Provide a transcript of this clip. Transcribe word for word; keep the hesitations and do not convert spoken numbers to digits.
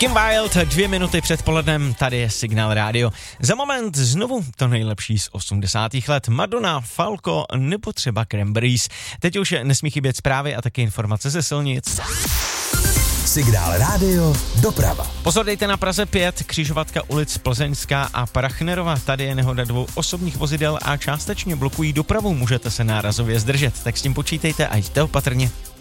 Kim Wilde, dvě minuty před polednem, tady je Signál rádio. Za moment znovu to nejlepší z osmdesátých let. Madonna, Falco nebo třeba Cranberries. Teď už nesmí chybět zprávy a taky informace ze silnic. Signál rádio, doprava. Pozor, dejte na Praze pět, křižovatka ulic Plzeňská a Prachnerova. Tady je nehoda dvou osobních vozidel a částečně blokují dopravu. Můžete se nárazově zdržet, tak s tím počítejte a jděte opatrně.